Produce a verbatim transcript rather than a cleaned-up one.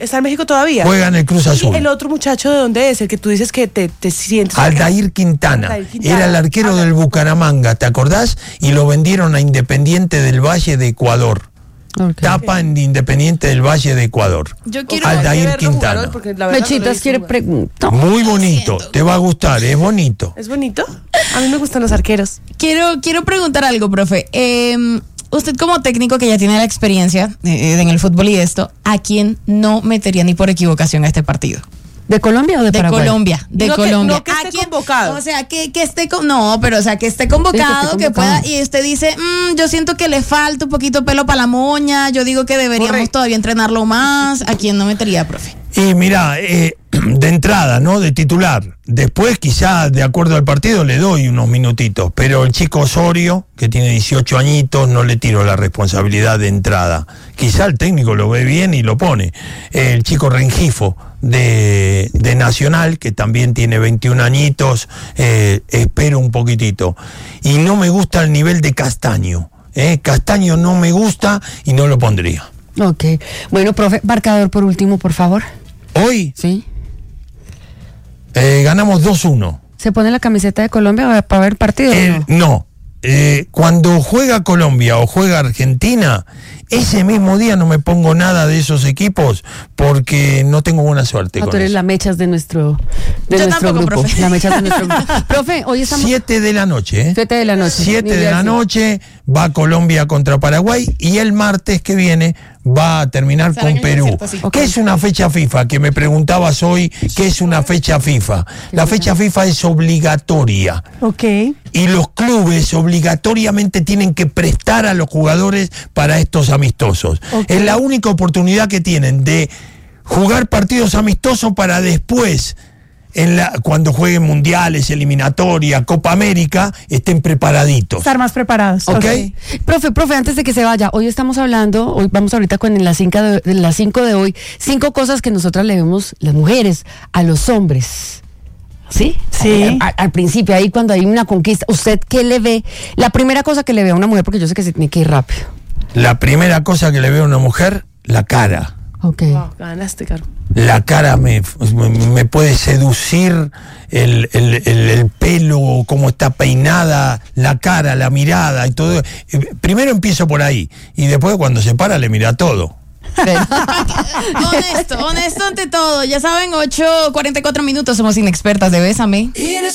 ¿Está en México todavía? Juega en el Cruz Azul. ¿Y el otro muchacho de dónde es? El que tú dices que te, te sientes... Aldair Quintana. Aldair Quintana. Era el arquero Aldair. del Bucaramanga, ¿te acordás? Y lo vendieron a Independiente del Valle de Ecuador. Okay. Tapa en Independiente del Valle de Ecuador. Yo quiero Aldair Quintana. Mechitas no quiere preguntar. Muy bonito, te va a gustar, es bonito. ¿Es bonito? A mí me gustan los arqueros. Quiero, quiero preguntar algo, profe. Eh, usted como técnico que ya tiene la experiencia eh, en el fútbol y esto, ¿a quién no metería ni por equivocación a este partido? ¿De Colombia o de Paraguay? De Colombia, de no Colombia. Que, no que esté convocado. O sea, que, que esté con, no, pero o sea, que esté convocado, sí, que, esté convocado. que pueda, y usted dice, mmm, yo siento que le falta un poquito pelo para la moña, yo digo que deberíamos Correcto. todavía entrenarlo más. ¿A quién no metería, profe? Y mira, eh, de entrada, ¿no? De titular. Después, quizá, de acuerdo al partido, le doy unos minutitos. Pero el chico Osorio, que tiene dieciocho añitos, no le tiro la responsabilidad de entrada. Quizá el técnico lo ve bien y lo pone. Eh, el chico Rengifo, de, de Nacional, que también tiene veintiún añitos, eh, espero un poquitito. Y no me gusta el nivel de Castaño. Eh, Castaño no me gusta y no lo pondría. Ok. Bueno, profe, marcador por último, por favor. ¿Hoy? Sí. Eh, ganamos dos uno. ¿Se pone la camiseta de Colombia para ver el partido? Eh, no. no. Eh, cuando juega Colombia o juega Argentina, ese mismo día no me pongo nada de esos equipos porque no tengo buena suerte. No, con tú eres eso. la mechas de nuestro, de Yo nuestro tampoco, grupo. profe. La mechas de nuestro grupo. Profe, hoy estamos... Siete de la noche, ¿eh? Siete de la noche. Siete de la noche va Colombia contra Paraguay y el martes que viene va a terminar con Perú. Cierto, sí. Okay. ¿Qué es una fecha FIFA? Que me preguntabas hoy, ¿qué es una fecha FIFA? La fecha FIFA es obligatoria. Ok. Y los clubes obligatoriamente tienen que prestar a los jugadores para estos amistosos. Okay. Es la única oportunidad que tienen de jugar partidos amistosos para después, en la, cuando jueguen mundiales, eliminatoria, Copa América, estén preparaditos. Estar más preparados. ¿Ok? Okay. Profe, profe, antes de que se vaya, hoy estamos hablando, hoy vamos ahorita con las cinco de, las cinco de hoy, cinco cosas que nosotras le vemos, las mujeres, a los hombres. ¿Sí? Sí. Al, al, al principio, ahí cuando hay una conquista, ¿usted qué le ve? La primera cosa que le ve a una mujer, porque yo sé que se tiene que ir rápido. La primera cosa que le veo a una mujer, la cara. Ok. Wow, ganaste, Caro. La cara me, me, me puede seducir, el, el, el, el pelo, cómo está peinada, la cara, la mirada y todo. Primero empiezo por ahí y después cuando se para le mira todo. Honesto, honesto ante todo. Ya saben, ocho cuarenta y cuatro minutos, somos inexpertas de Bésame.